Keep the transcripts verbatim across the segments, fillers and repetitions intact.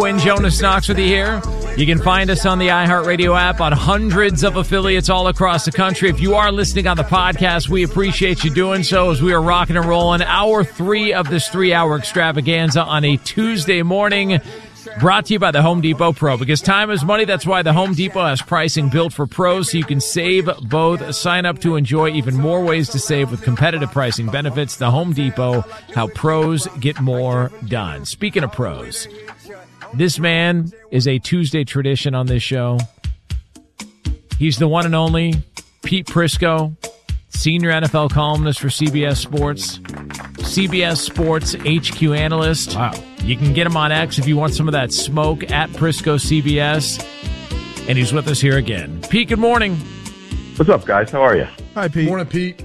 And Jonas Knox with you here. You can find us on the iHeartRadio app on hundreds of affiliates all across the country. If you are listening on the podcast, we appreciate you doing so as we are rocking and rolling hour three of this three-hour extravaganza on a Tuesday morning. Brought to you by the Home Depot Pro. Because time is money, that's why the Home Depot has pricing built for pros so you can save both. Sign up to enjoy even more ways to save with competitive pricing benefits. The Home Depot, how pros get more done. Speaking of pros, this man is a Tuesday tradition on this show. He's the one and only Pete Prisco, senior N F L columnist for C B S Sports, C B S Sports H Q analyst. Wow. You can get him on X if you want some of that smoke at Prisco C B S. And he's with us here again. Pete, good morning. What's up, guys? How are you? Hi, Pete. Morning, Pete.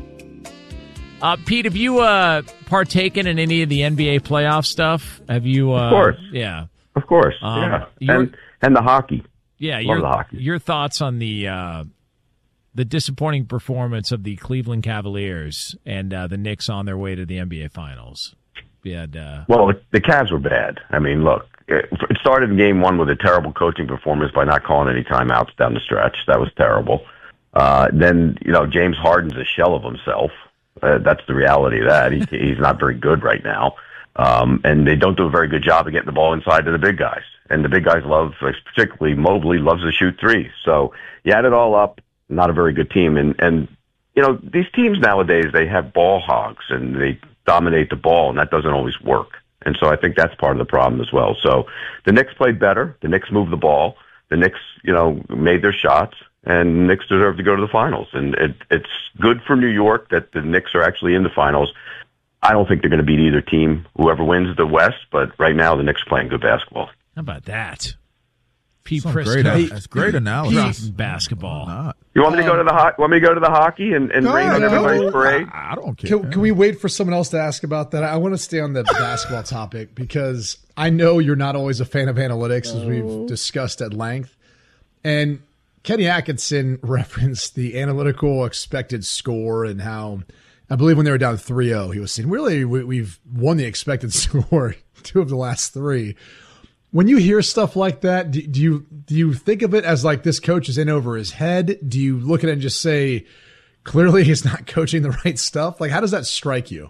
Uh, Pete, have you uh, partaken in any of the N B A playoff stuff? Have you? Uh, Of course. Yeah. Of course. Um, yeah. you're- And and the hockey. Yeah, Love your, the hockey. your thoughts on the uh, the disappointing performance of the Cleveland Cavaliers and uh, the Knicks on their way to the N B A Finals? We had, uh, Well, the Cavs were bad. I mean, look, it, it started in game one with a terrible coaching performance by not calling any timeouts down the stretch. That was terrible. Uh, then, you know, James Harden's a shell of himself. Uh, that's the reality of that. He, he's not very good right now. Um, and they don't do a very good job of getting the ball inside to the big guys. And the big guys love, particularly Mobley, loves to shoot threes. So you add it all up, not a very good team. And, and you know, these teams nowadays, they have ball hogs, and they dominate the ball, and that doesn't always work. And so I think that's part of the problem as well. So the Knicks played better. The Knicks moved the ball. The Knicks, you know, made their shots, and the Knicks deserve to go to the finals. And it, it's good for New York that the Knicks are actually in the finals. I don't think they're going to beat either team, whoever wins the West, but right now the Knicks are playing good basketball. how about that? Pete Some Prisco. great, that's great analysis. Dropping basketball. Not. You want me to go to the ho- want me to go to the hockey and, and Go rain on ahead, everybody's go. parade? I, I don't care. Can, can we wait for someone else to ask about that? I want to stay on the basketball topic because I know you're not always a fan of analytics, as we've discussed at length. And Kenny Atkinson referenced the analytical expected score and how, I believe when they were down three oh, he was saying, really, we, we've won the expected score two of the last three. When you hear stuff like that, do, do you do you think of it as like this coach is in over his head? Do you look at it and just say, clearly he's not coaching the right stuff? Like, how does that strike you?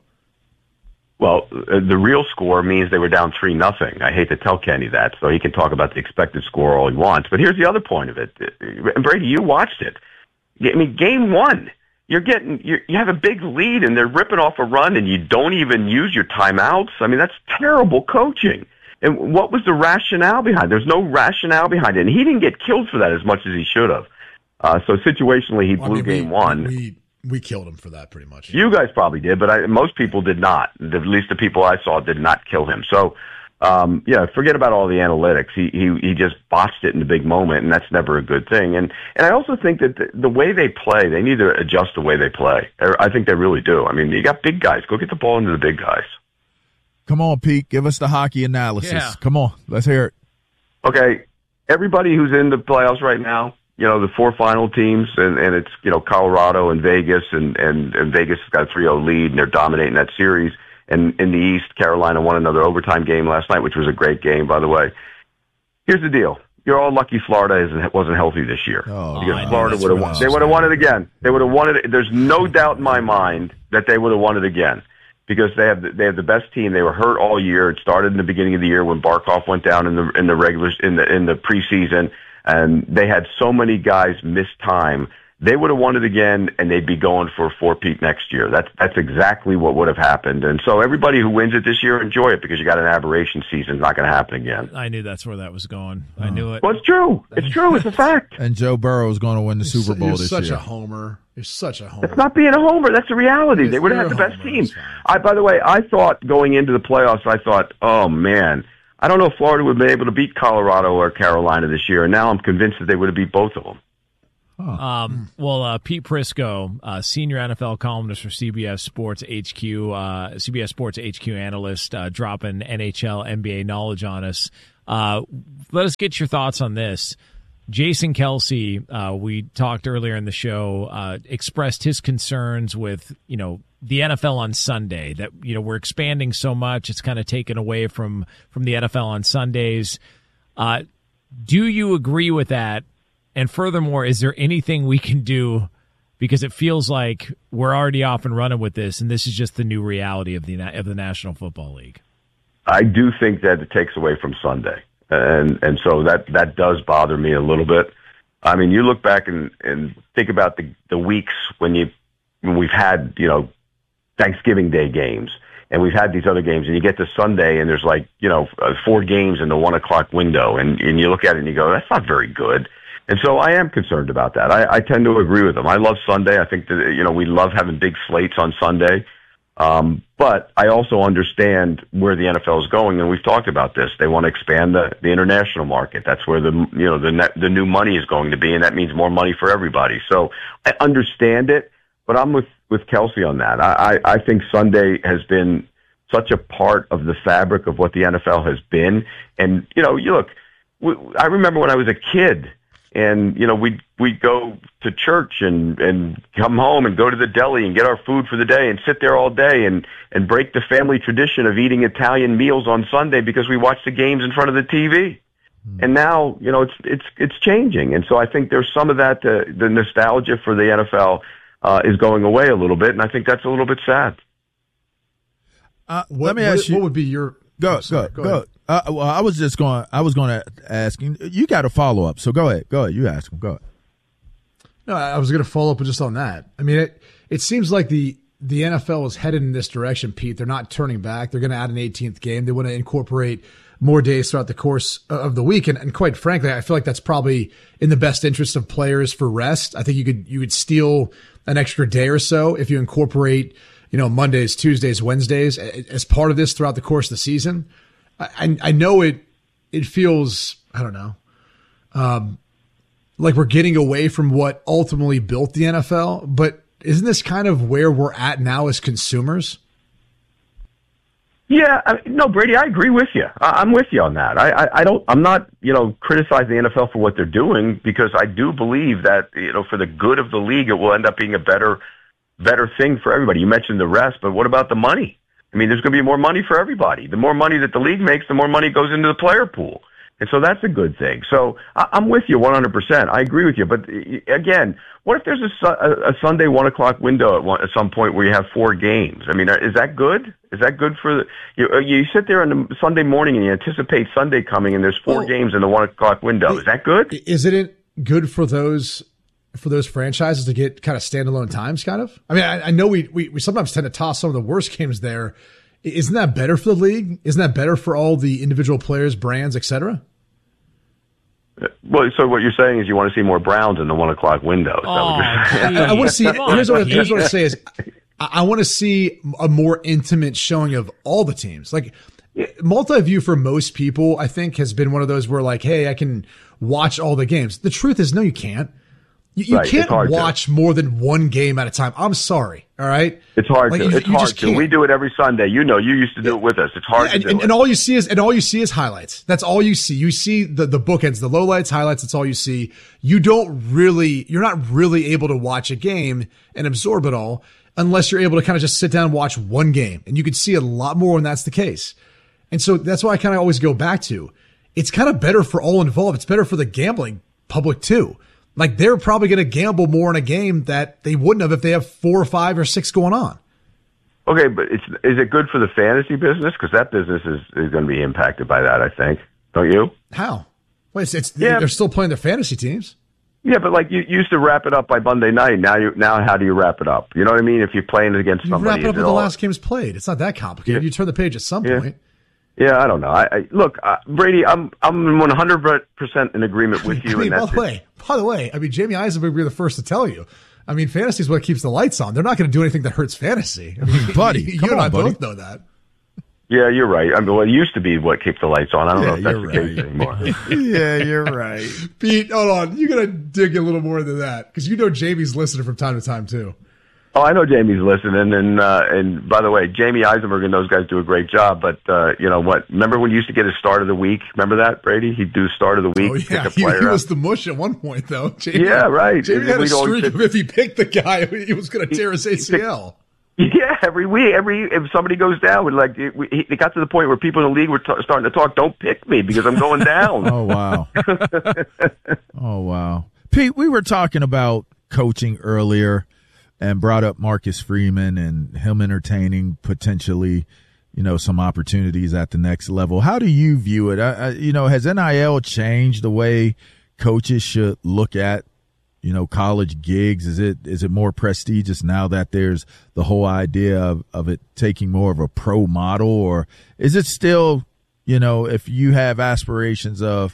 Well, uh, the real score means they were down three nothing. I hate to tell Kenny that, so he can talk about the expected score all he wants. But here's the other point of it. And Brady, you watched it. I mean, game one, you're getting you're, you have a big lead, and they're ripping off a run, and you don't even use your timeouts. I mean, that's terrible coaching. And what was the rationale behind it? There's no rationale behind it. And he didn't get killed for that as much as he should have. Uh, so situationally, he Well, blew I mean, game we, one. We we killed him for that pretty much. You guys probably did, but I, most people did not. At least the people I saw did not kill him. So, um, yeah, forget about all the analytics. He, he he just botched it in the big moment, and that's never a good thing. And and I also think that the, the way they play, they need to adjust the way they play. I think they really do. I mean, you got big guys. Go get the ball into the big guys. Come on, Pete. Give us the hockey analysis. Yeah. Come on. Let's hear it. Okay, everybody who's in the playoffs right now, you know, the four final teams, and, and it's, you know, Colorado and Vegas, and, and, and Vegas has got a three oh lead, and they're dominating that series. And in the East, Carolina won another overtime game last night, which was a great game, by the way. Here's the deal. You're all lucky Florida isn't, wasn't healthy this year. Oh, because I Florida know, would have that's won. what They I was would have saying. won it again. They would have won it. There's no doubt in my mind that they would have won it again. Because they have the, they have the best team. They were hurt all year. It started in the beginning of the year when Barkov went down in the in the regular in the in the preseason, and they had so many guys miss time. They would have won it again, and they'd be going for a four-peat next year. That's that's exactly what would have happened. And so everybody who wins it this year, enjoy it, because you got an aberration season. It's not going to happen again. I knew that's where that was going. I knew it. Well, it's true. It's true. It's a fact. And Joe Burrow is going to win the Super Bowl You're this such year. a homer. You're such a homer. It's not being a homer. That's the reality. They would have You're had the a best homer. team. It's fine. I, by the way, I thought going into the playoffs, I thought, oh, man, I don't know if Florida would have been able to beat Colorado or Carolina this year, and now I'm convinced that they would have beat both of them. Um, well, uh, Pete Prisco, uh, senior N F L columnist for C B S Sports H Q, uh, C B S Sports H Q analyst, uh, dropping N H L, N B A knowledge on us. Uh, let us get your thoughts on this. Jason Kelsey, uh, we talked earlier in the show, uh, expressed his concerns with, you know, the N F L on Sunday, that, you know, we're expanding so much, it's kind of taken away from, from the N F L on Sundays. Uh, do you agree with that? And furthermore, is there anything we can do? Because it feels like we're already off and running with this, and this is just the new reality of the of the National Football League. I do think that it takes away from Sunday, and and so that, that does bother me a little bit. I mean, you look back and, and think about the the weeks when you when we've had you know Thanksgiving Day games, and we've had these other games, and you get to Sunday, and there's like you know four games in the one o'clock window, and and you look at it and you go, that's not very good. And so I am concerned about that. I, I tend to agree with them. I love Sunday. I think that, you know, we love having big slates on Sunday. Um, but I also understand where the N F L is going, and we've talked about this. They want to expand the, the international market. That's where the, you know, the net, the new money is going to be, and that means more money for everybody. So I understand it, but I'm with, with Kelsey on that. I, I, I think Sunday has been such a part of the fabric of what the N F L has been. And, you know, you look, we, I remember when I was a kid, and, you know, we'd, we'd go to church and, and come home and go to the deli and get our food for the day and sit there all day and, and break the family tradition of eating Italian meals on Sunday because we watched the games in front of the T V. Mm. And now, you know, it's, it's, it's changing. And so I think there's some of that, uh, the nostalgia for the N F L, uh, is going away a little bit. And I think that's a little bit sad. Uh, what, let me what, ask you. What would be your, Go, oh, sorry, go, go, go. Uh, well, I was just going. I was going to ask you. You got a follow up, so go ahead. Go ahead. You ask him. Go ahead. No, I was going to follow up just on that. I mean, it it seems like the the N F L is headed in this direction, Pete. They're not turning back. They're going to add an eighteenth game. They want to incorporate more days throughout the course of the week, and, and quite frankly, I feel like that's probably in the best interest of players for rest. I think you could you could steal an extra day or so if you incorporate, you know, Mondays, Tuesdays, Wednesdays as part of this throughout the course of the season. I, I know it, it feels, I don't know, um, like we're getting away from what ultimately built the N F L, but isn't this kind of where we're at now as consumers? Yeah, I, no, Brady, I agree with you. I, I'm with you on that. I, I, I don't, I'm not, you know, criticizing the N F L for what they're doing, because I do believe that, you know, for the good of the league, it will end up being a better, better thing for everybody. You mentioned the rest, but what about the money? I mean, there's going to be more money for everybody. The more money that the league makes, the more money goes into the player pool. And so that's a good thing. So I, I'm with you one hundred percent. I agree with you. But again, what if there's a, a, a Sunday one o'clock window at, one, at some point where you have four games? I mean, is that good? Is that good for the, you, you sit there on the Sunday morning and you anticipate Sunday coming and there's four well, games in the one o'clock window. Is that good? Isn't it good for those for those franchises to get kind of standalone times, kind of? I mean, I, I know we, we we sometimes tend to toss some of the worst games there. Isn't that better for the league? Isn't that better for all the individual players, brands, et cetera? Well, so what you're saying is you want to see more Browns in the one o'clock window. Is that oh, what you're saying? I, I want to see. Here's what, here's what I say is, I, I want to see a more intimate showing of all the teams. Like, multi-view for most people, I think, has been one of those where, like, hey, I can watch all the games. The truth is, no, you can't. You, you right, can't watch to. more than one game at a time. I'm sorry. All right. It's hard like, to. You, it's you hard to. We do it every Sunday. You know, you used to do it with us. It's hard yeah, and, to do and, it. And all you see is, and all you see is highlights. That's all you see. You see the, the bookends, the lowlights, highlights. That's all you see. You don't really, you're not really able to watch a game and absorb it all unless you're able to kind of just sit down and watch one game. And you can see a lot more when that's the case. And so that's why I kind of always go back to, it's kind of better for all involved. It's better for the gambling public too. Like, they're probably going to gamble more in a game that they wouldn't have if they have four or five or six going on. Okay, but it's, is it good for the fantasy business? Because that business is, is going to be impacted by that, I think. Don't you? How? Wait, it's, it's yeah. They're still playing their fantasy teams. Yeah, but like you, you used to wrap it up by Monday night. Now, you now how do you wrap it up? You know what I mean? If you're playing against you somebody, wrap it up when all, the last game's played. It's not that complicated. Yeah. You turn the page at some yeah. point. Yeah, I don't know. I, I look, uh, Brady. I'm I'm one hundred percent in agreement with you. I mean, and by the way, by the way, I mean Jamie Eisenberg would be the first to tell you. I mean, fantasy is what keeps the lights on. They're not going to do anything that hurts fantasy. I mean, buddy, you, come you and on, I buddy. both know that. Yeah, you're right. I mean, well, it used to be what keeps the lights on. I don't yeah, know if that's you're the right. case anymore. Yeah, you're right. Pete, hold on. You got to dig a little more into that because you know Jamie's listening from time to time too. Oh, I know Jamie's listening, and uh, and by the way, Jamie Eisenberg and those guys do a great job. But uh, you know what? Remember when you used to get his start of the week? Remember that, Brady? He'd do start of the week. Oh yeah, pick a he, player he was up. the mush at one point, though. Jamie, yeah, right. Jamie And had a we'd always streak sit- of if he picked the guy, he was going to tear his A C L. Yeah, every week, every if somebody goes down, like it, it got to the point where people in the league were t- starting to talk, "Don't pick me because I'm going down." Oh wow! Oh wow, Pete, we were talking about coaching earlier, and brought up Marcus Freeman and him entertaining potentially, you know, some opportunities at the next level. How do you view it? I, I, you know, has N I L changed the way coaches should look at, you know, college gigs? Is it is it more prestigious now that there's the whole idea of, of it taking more of a pro model, or is it still, you know, if you have aspirations of,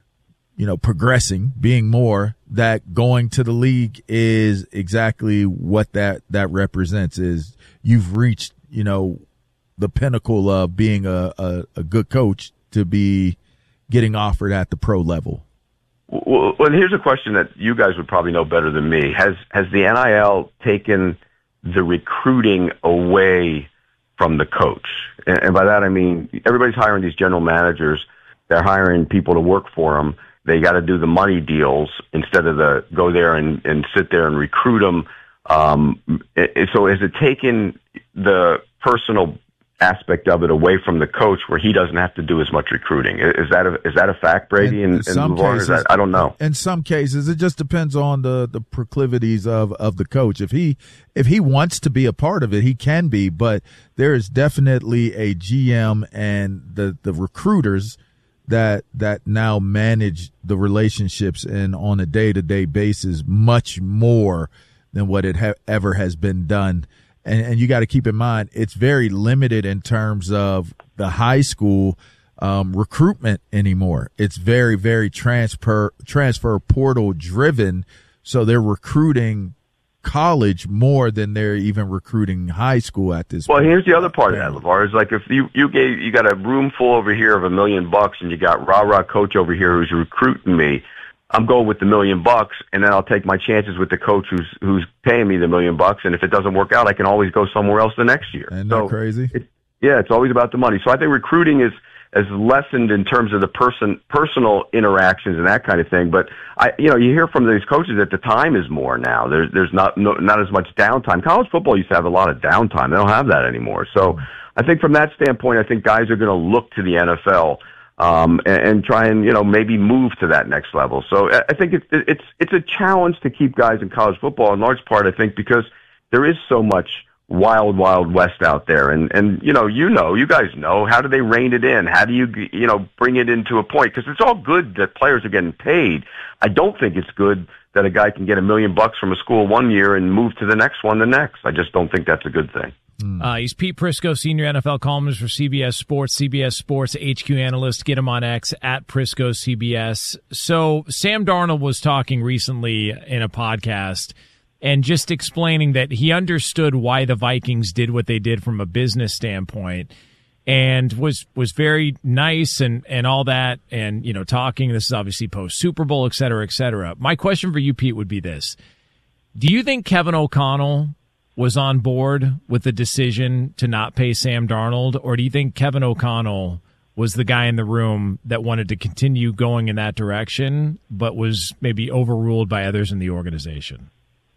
you know, progressing, being more, that going to the league is exactly what that, that represents, is you've reached, you know, the pinnacle of being a, a, a good coach to be getting offered at the pro level? Well, well, here's a question that you guys would probably know better than me. Has has the N I L taken the recruiting away from the coach? And, and by that I mean everybody's hiring these general managers. They're hiring people to work for them. They got to do the money deals instead of the go there and, and sit there and recruit them. Um, it, so has it taken the personal aspect of it away from the coach, where he doesn't have to do as much recruiting? Is that a, is that a fact, Brady? In, in and, some and cases, that, I don't know. In some cases, it just depends on the, the proclivities of, of the coach. If he if he wants to be a part of it, he can be. But there is definitely a G M and the, the recruiters that that now manage the relationships and on a day to day basis much more than what it ha- ever has been done. And, and you got to keep in mind, it's very limited in terms of the high school um, recruitment anymore. It's very, very transfer transfer portal driven. So they're recruiting college more than they're even recruiting high school at this well, point. Well, here's the other part of that, LeVar, is like if you, you gave, you got a room full over here of a million bucks and you got rah-rah coach over here who's recruiting me, I'm going with the million bucks, and then I'll take my chances with the coach who's who's paying me the million bucks. And if it doesn't work out, I can always go somewhere else the next year. Isn't so that crazy? It, yeah, it's always about the money. So I think recruiting is as lessened in terms of the person personal interactions and that kind of thing. But I, you know, you hear from these coaches that the time is more now. There's there's not no, not as much downtime. College football used to have a lot of downtime. They don't have that anymore. So I think from that standpoint, I think guys are going to look to the N F L. Um, and, and try and, you know, maybe move to that next level. So I think it's, it's, it's a challenge to keep guys in college football in large part, I think, because there is so much wild, wild west out there. And, and, you know, you know, you guys know, how do they rein it in? How do you, you know, bring it into a point? Because it's all good that players are getting paid. I don't think it's good that a guy can get a million bucks from a school one year and move to the next one the next. I just don't think that's a good thing. Uh, he's Pete Prisco, senior N F L columnist for C B S Sports, C B S Sports H Q analyst. Get him on X at Prisco C B S. So Sam Darnold was talking recently in a podcast and just explaining that he understood why the Vikings did what they did from a business standpoint, and was was very nice and, and all that, and, you know, talking. This is obviously post Super Bowl, et cetera, et cetera. My question for you, Pete, would be this: do you think Kevin O'Connell was on board with the decision to not pay Sam Darnold, or do you think Kevin O'Connell was the guy in the room that wanted to continue going in that direction, but was maybe overruled by others in the organization?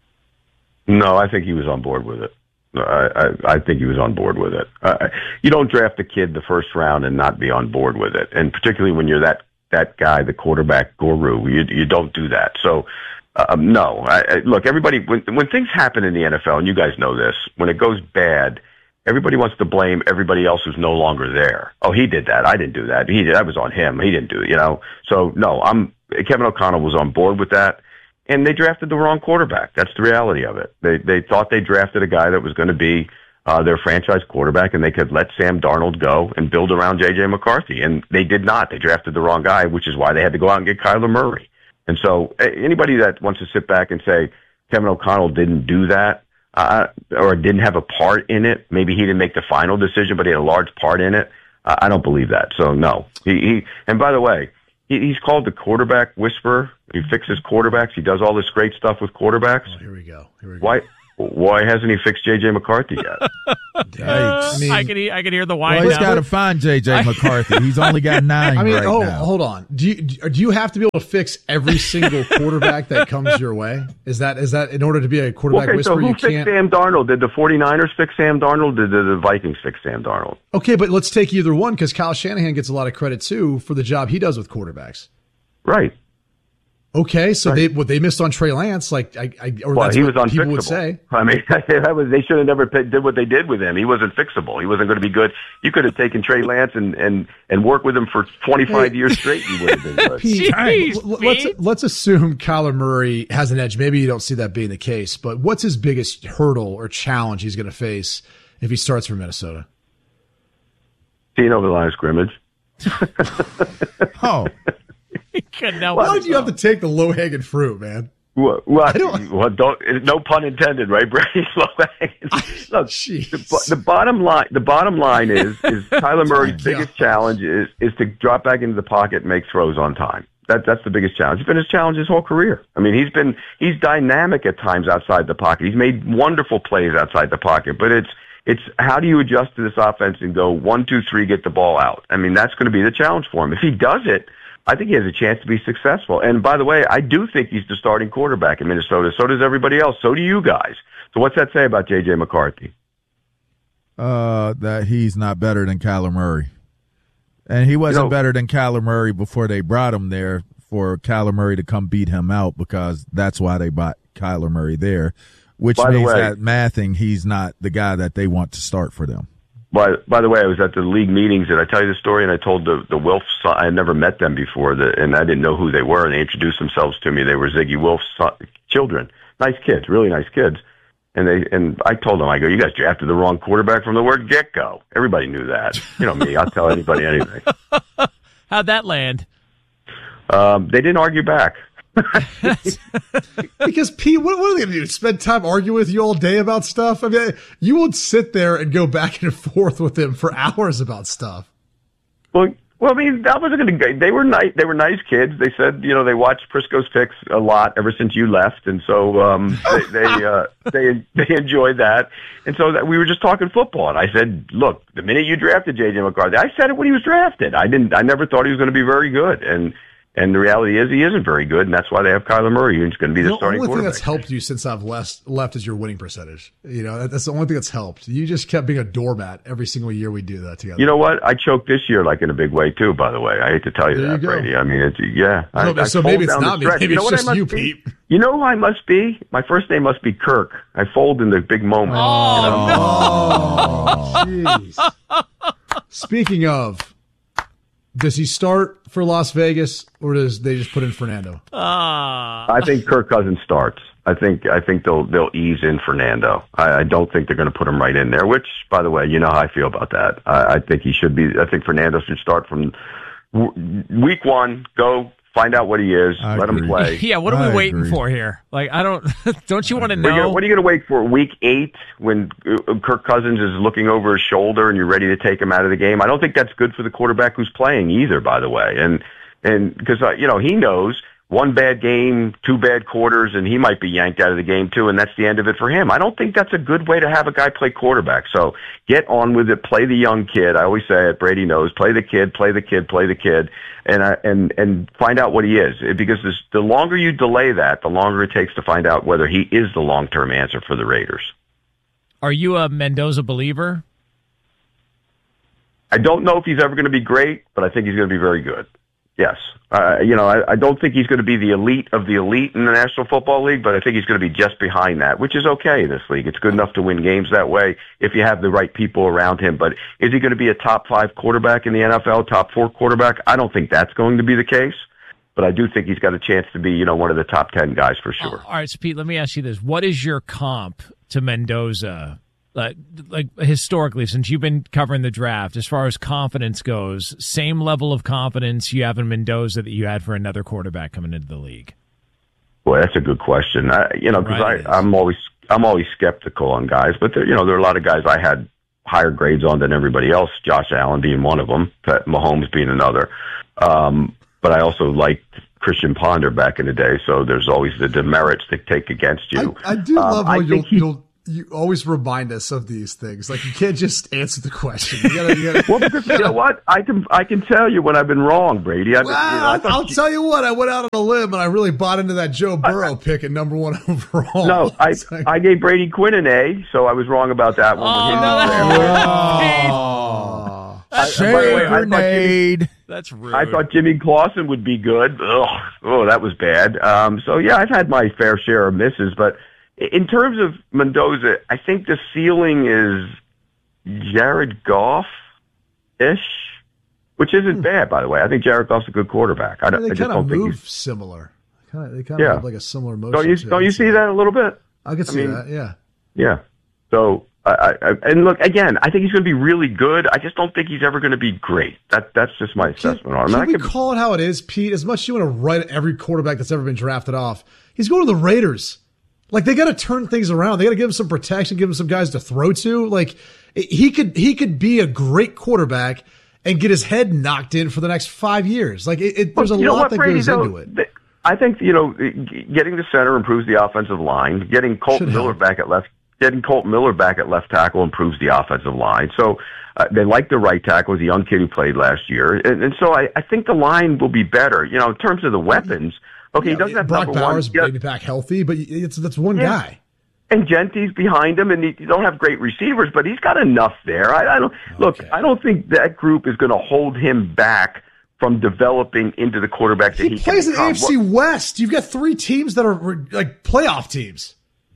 No, I think he was on board with it. I, I, I think he was on board with it. Uh, you don't draft a kid the first round and not be on board with it, and particularly when you're that that guy, the quarterback guru, you you don't do that. So. Um, no, I, I, look, everybody, when, when things happen in the N F L, and you guys know this, when it goes bad, everybody wants to blame everybody else who's no longer there. Oh, he did that. I didn't do that. He did. That was on him. He didn't do it, you know? So, no, I'm, Kevin O'Connell was on board with that, and they drafted the wrong quarterback. That's the reality of it. They, they thought they drafted a guy that was going to be uh, their franchise quarterback, and they could let Sam Darnold go and build around J J McCarthy, and they did not. They drafted the wrong guy, which is why they had to go out and get Kyler Murray. And so anybody that wants to sit back and say Kevin O'Connell didn't do that uh, or didn't have a part in it, maybe he didn't make the final decision, but he had a large part in it, uh, I don't believe that. So, no. He, he And by the way, he, he's called the quarterback whisperer. He fixes quarterbacks. He does all this great stuff with quarterbacks. Oh, here we go. Here we go. Why, Why hasn't he fixed J J McCarthy yet? I, mean, I can hear, I can hear the whine. Well, he's got to find J J McCarthy. He's only got nine. I mean, right oh, now. hold on. Do you do you have to be able to fix every single quarterback that comes your way? Is that is that in order to be a quarterback okay, whisperer? So who you fixed can't. Sam Darnold? Did the 49ers fix Sam Darnold? Did the, the Vikings fix Sam Darnold? Okay, but let's take either one because Kyle Shanahan gets a lot of credit too for the job he does with quarterbacks. Right. Okay, so right. they what they missed on Trey Lance, like I, I or well, that's he what was people unfixable. would say. I mean, that was they should have never did what they did with him. He wasn't fixable. He wasn't going to be good. You could have taken Trey Lance and and and worked with him for twenty-five hey. years straight. You would have been good. Pete, Jeez, let's let's assume Kyler Murray has an edge. Maybe you don't see that being the case, but what's his biggest hurdle or challenge he's going to face if he starts for Minnesota? Seeing over the line of scrimmage. oh. Well, Why do you have to take the low hanging fruit, man? Well, well, don't, well don't, no pun intended, right, Brady? Look, the, the bottom line, the bottom line is, is Kyler Murray's oh, biggest challenge is, is to drop back into the pocket and make throws on time. That, that's the biggest challenge. It's been his challenge his whole career. I mean, he's been, he's dynamic at times outside the pocket. He's made wonderful plays outside the pocket, but it's, it's how do you adjust to this offense and go one, two, three, get the ball out? I mean, that's going to be the challenge for him. If he does it, I think he has a chance to be successful. And by the way, I do think he's the starting quarterback in Minnesota. So does everybody else. So do you guys. So what's that say about J J McCarthy? Uh, that he's not better than Kyler Murray. And he wasn't you know, better than Kyler Murray before they brought him there for Kyler Murray to come beat him out, because that's why they brought Kyler Murray there, which means way, that mathing, he's not the guy that they want to start for them. By, by the way, I was at the league meetings. Did I tell you the story? And I told the, the Wilfs, I had never met them before, the, and I didn't know who they were. And they introduced themselves to me. They were Ziggy Wilf's children. Nice kids, really nice kids. And they and I told them, I go, you guys drafted the wrong quarterback from the word get-go. Everybody knew that. You know me, I'll tell anybody anything. How'd that land? Um, they didn't argue back. Because Pete, what, what are they going to do? Spend time arguing with you all day about stuff? I mean, you would sit there and go back and forth with them for hours about stuff. Well, well, I mean, that wasn't going to. They were nice. They were nice kids. They said, you know, they watched Prisco's Picks a lot ever since you left, and so um, they they, uh, they they enjoyed that. And so that we were just talking football. And I said, look, the minute you drafted J J McCarthy, I said it when he was drafted. I didn't. I never thought he was going to be very good, and. And the reality is he isn't very good, and that's why they have Kyler Murray, who's going to be the, the starting quarterback. The only thing that's helped you since I've left, left is your winning percentage. You know, that's the only thing that's helped. You just kept being a doormat every single year we do that together. You know what? I choked this year like in a big way, too, by the way. I hate to tell you there that, you Brady. I mean, it's, yeah. No, I, so I maybe it's not me. Maybe you know it's just you, be? Pete. You know who I must be? My first name must be Kirk. I fold in the big moment. Oh, you know? Jeez. Oh, speaking of, does he start for Las Vegas, or does they just put in Fernando? Uh. I think Kirk Cousins starts. I think I think they'll they'll ease in Fernando. I, I don't think they're going to put him right in there. Which, by the way, you know how I feel about that. I, I think he should be. I think Fernando should start from w- week one. Go find out what he is. I let agree. him play. Yeah, what are I we waiting agree. for here? Like, I don't. Don't you want to know? Gonna, what are you going to wait for? Week eight, when Kirk Cousins is looking over his shoulder and you're ready to take him out of the game? I don't think that's good for the quarterback who's playing either. By the way, and and because uh, you know he knows one bad game, two bad quarters, and he might be yanked out of the game too, and that's the end of it for him. I don't think that's a good way to have a guy play quarterback. So get on with it. Play the young kid. I always say it. Brady knows. Play the kid. Play the kid. Play the kid. And uh, and and find out what he is. Because this, the longer you delay that, the longer it takes to find out whether he is the long-term answer for the Raiders. Are you a Mendoza believer? I don't know if he's ever going to be great, but I think he's going to be very good. Yes. Uh, you know, I, I don't think he's going to be the elite of the elite in the National Football League, but I think he's going to be just behind that, which is okay in this league. It's good enough to win games that way if you have the right people around him. But is he going to be a top five quarterback in the N F L, top four quarterback? I don't think that's going to be the case, but I do think he's got a chance to be, you know, one of the top ten guys for sure. Uh, all right, so Pete, let me ask you this. What is your comp to Mendoza? Uh, like historically, since you've been covering the draft, as far as confidence goes, same level of confidence you have in Mendoza that you had for another quarterback coming into the league? Boy, that's a good question. I, you know, because Right, I'm always I'm always skeptical on guys, but there, you know, there are a lot of guys I had higher grades on than everybody else. Josh Allen being one of them, Pat Mahomes being another. Um, but I also liked Christian Ponder back in the day, so there's always the demerits that take against you. I, I do um, love how I you'll, he, you'll you always remind us of these things. Like, you can't just answer the question. You gotta, you gotta... Well, because you know what? I can I can tell you when I've been wrong, Brady. I, Well, you know, I I'll you, tell you what. I went out on a limb and I really bought into that Joe Burrow I, pick at number one overall. No, I like, I gave Brady Quinn an A, so I was wrong about that one. Oh, no, that's oh. I, Shade by the way, grenade. Jimmy, that's rude. I thought Jimmy Clausen would be good. Ugh, oh, that was bad. Um, so yeah, I've had my fair share of misses, but in terms of Mendoza, I think the ceiling is Jared Goff-ish, which isn't hmm. bad, by the way. I think Jared Goff's a good quarterback. I, yeah, they I just kind of don't move think he's... similar. Kind of, they kind yeah. of have like a similar motion. Don't you, don't you see that a little bit? I can see I mean, that, yeah. Yeah. So, I, I, and look, again, I think he's going to be really good. I just don't think he's ever going to be great. That That's just my assessment can, on him. Can I we could, call it how it is, Pete? As much as you want to write every quarterback that's ever been drafted off, he's going to the Raiders. Like, they got to turn things around. They got to give him some protection, give him some guys to throw to. Like, he could he could be a great quarterback and get his head knocked in for the next five years. Like, it, it, there's a well, lot what, that Brady, goes though, into it. The, I think, you know, getting the center improves the offensive line. Getting Colton Should Miller help. back at left, getting Colton Miller back at left tackle improves the offensive line. So uh, they like the right tackle, the young kid who played last year, and, and so I, I think the line will be better. You know, in terms of the weapons. Okay, yeah, he doesn't have Brock number Bowers one. maybe back healthy, but it's that's one yeah. guy. And Genty's behind him, and he, you don't have great receivers, but he's got enough there. I, I don't okay. look. I don't think that group is going to hold him back from developing into the quarterback that he, he plays can in the A F C what? West. You've got three teams that are like playoff teams.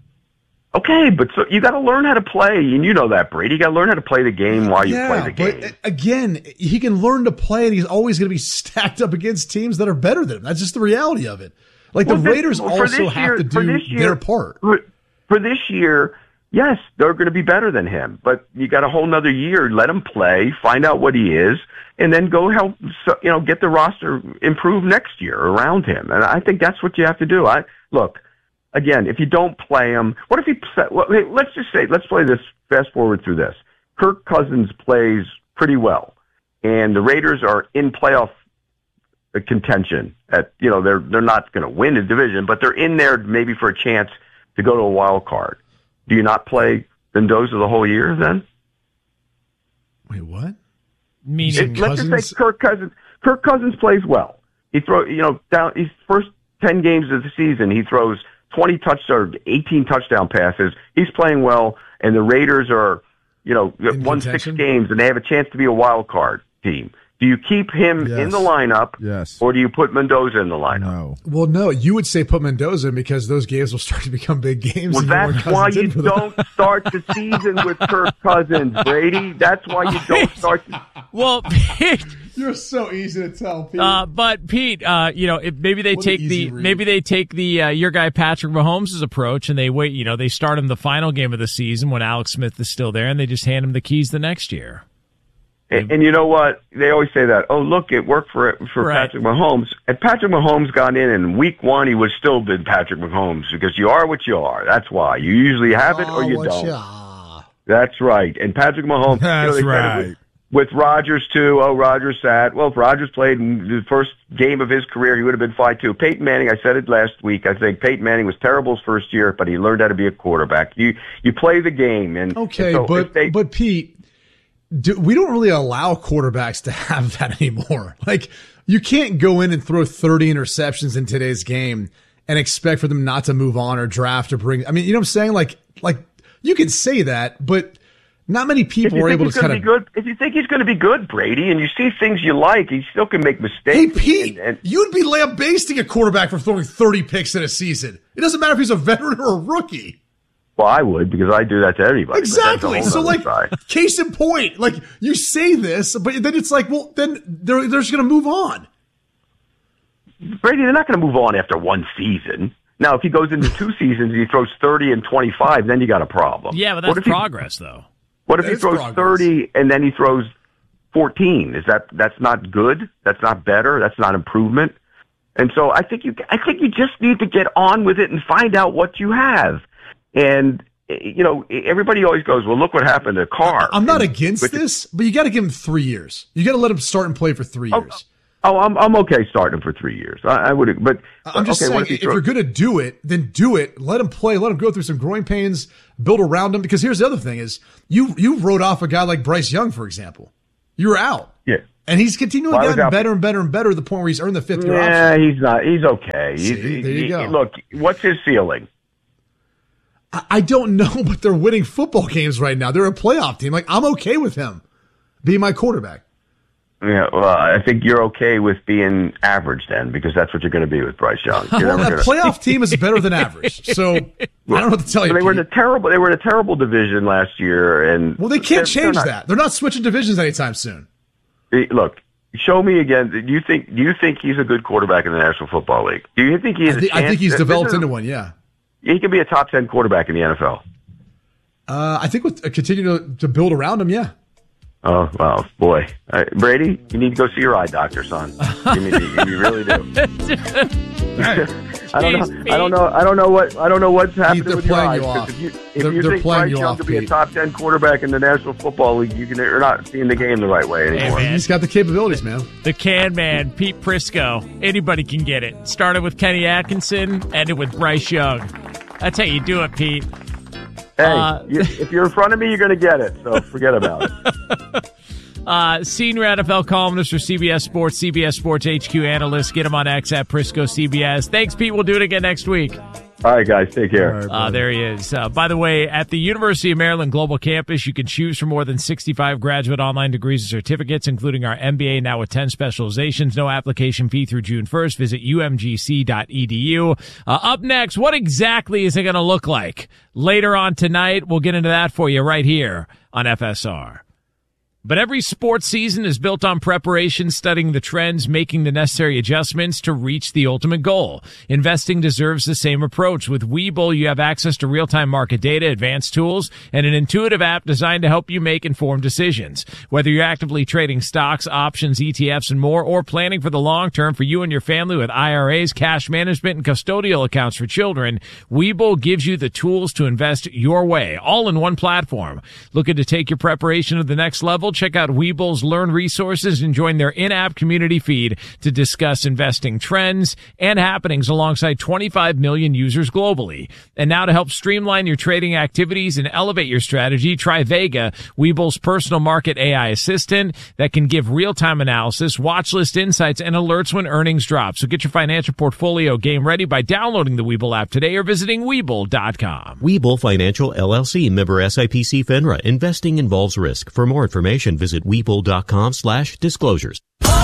Okay, but so you got to learn how to play, and you know that, Brady. You got to learn how to play the game while you yeah, play the game. But again, he can learn to play, and he's always going to be stacked up against teams that are better than him. That's just the reality of it. Like, well, the this, Raiders well, also year, have to do year, their part. For, for this year, yes, they're going to be better than him, but you got a whole nother year. Let him play, find out what he is, and then go help, you know, get the roster improve next year around him. And I think that's what you have to do. I look, again, if you don't play him, what if he, well, let's just say, let's play this, fast forward through this. Kirk Cousins plays pretty well, and the Raiders are in playoff contention. At you know, they're they're not going to win the division, but they're in there maybe for a chance to go to a wild card. Do you not play Mendoza the whole year then? Wait, what? Meaning, it, let's just say Kirk Cousins. Kirk Cousins plays well. He throw you know down his first ten games of the season. He throws twenty touchdowns, eighteen touchdown passes. He's playing well, and the Raiders are you know in won contention? six games, and they have a chance to be a wild card team. Do you keep him yes. in the lineup, yes. or do you put Mendoza in the lineup? No. Well, no, you would say put Mendoza in because those games will start to become big games. Well, that's why you don't start the season with Kirk Cousins, Brady. That's why you don't start the well, Pete, You're so easy to tell, Pete. uh, but Pete, uh, you know, if maybe they What an take easy the read. maybe they take the uh, your guy Patrick Mahomes' approach, and they wait. You know, they start him the final game of the season when Alex Smith is still there, and they just hand him the keys the next year. And, and you know what? They always say that. Oh, look, it worked for for Right. Patrick Mahomes. And Patrick Mahomes got in in week one, he would still been Patrick Mahomes because you are what you are. That's why you usually have it or you Oh, don't. ya. That's right. And Patrick Mahomes. That's you know, they said it right. With, with Rodgers too. Oh, Rodgers sat. Well, if Rodgers played in the first game of his career, he would have been fine too. Peyton Manning. I said it last week. I think Peyton Manning was terrible his first year, but he learned how to be a quarterback. You you play the game. And Okay, and so but if they, but Pete, do, we don't really allow quarterbacks to have that anymore. Like, you can't go in and throw thirty interceptions in today's game and expect for them not to move on or draft or bring. I mean, you know what I'm saying? Like, like you can say that, but not many If people you are think able he's to going kind to be of. good, if you think he's going to be good, Brady, and you see things you like, he still can make mistakes. Hey, Pete, and, and, you'd be lambasting a quarterback for throwing thirty picks in a season. It doesn't matter if he's a veteran or a rookie. well, I would because I do that to everybody. but that's a Exactly. whole So, nother like, side. case in point, like, you say this, but then it's like, well, then they're, they're just going to move on. Brady, they're not going to move on after one season. Now, if he goes into two seasons and he throws thirty and twenty-five, then you got a problem. Yeah, but What that's if he- progress, though. What if That he is throws progress. thirty and then he throws fourteen? Is that that's not good? That's not better. That's not improvement. And so I think you I think you just need to get on with it and find out what you have. And you know, everybody always goes, "Well, look what happened to Carr." I'm not And- against but- this, but you got to give him three years. You got to let him start and play for three Oh, years. Oh, I'm I'm okay starting him for three years. I, I would, but I'm just okay, saying, if, if throw- you're going to do it, then do it. Let him play. Let him go through some growing pains. Build around him. Because here's the other thing: is you you wrote off a guy like Bryce Young, for example. You were out. Yeah. And he's continually Well, getting better and better and better to the point where he's earned the fifth year Yeah, option. he's not. He's okay. See, He's, there you he, go. Look, what's his ceiling? I, I don't know, but they're winning football games right now. They're a playoff team. Like, I'm okay with him being my quarterback. Yeah, well, I think you're okay with being average then, because that's what you're going to be with Bryce Young. You're Well, never that gonna- playoff team is better than average. So I don't know what to tell you. They were in a Pete. terrible. They were in a terrible division last year, and Well, they can't they're- change they're not- that. They're not switching divisions anytime soon. Look, show me again. Do you think? Do you think he's a good quarterback in the National Football League? Do you think he has I, thi- a chance? I think he's This developed is- into one. Yeah. He could be a top ten quarterback in the N F L. Uh, I think with uh, continue to, to build around him. Yeah. Oh, well, boy. Uh, Brady, you need to go see your eye doctor, son. You, need to- you really do. I don't know. I don't know. I don't know what. I don't know what's happening they're with your playing eyes. you 'cause off. If you, if They're- you they're think playing Bryce you Young off, could be a Pete. top ten quarterback in the National Football League, you can, you're not seeing the game the right way anymore. man. He's got the capabilities, man. The can man, Pete Prisco. Anybody can get it. Started with Kenny Atkinson, ended with Bryce Young. That's how you do it, Pete. Hey, Uh, you, if you're in front of me, you're going to get it. So forget about it. Uh, senior N F L columnist for C B S Sports, C B S Sports H Q analyst. Get him on X at Prisco C B S. Thanks, Pete. We'll do it again next week. All right, guys, take care. Uh, there he is. Uh, by the way, at the University of Maryland Global Campus, you can choose from more than sixty-five graduate online degrees and certificates, including our M B A now with ten specializations. No application fee through June first. Visit U M G C dot E D U. Uh, up next, what exactly is it going to look like? Later on tonight, we'll get into that for you right here on F S R. But every sports season is built on preparation, studying the trends, making the necessary adjustments to reach the ultimate goal. Investing deserves the same approach. With Webull, you have access to real-time market data, advanced tools, and an intuitive app designed to help you make informed decisions. Whether you're actively trading stocks, options, E T Fs, and more, or planning for the long term for you and your family with I R As, cash management, and custodial accounts for children, Webull gives you the tools to invest your way, all in one platform. Looking to take your preparation to the next level? Check out Webull's Learn resources and join their in-app community feed to discuss investing trends and happenings alongside twenty-five million users globally. And now to help streamline your trading activities and elevate your strategy, try Vega, Webull's personal market A I assistant that can give real-time analysis, watch list insights, and alerts when earnings drop. So get your financial portfolio game ready by downloading the Webull app today or visiting Webull dot com. Webull Financial, L L C, member S I P C FINRA. Investing involves risk. For more information, visit Webull dot com slash disclosures.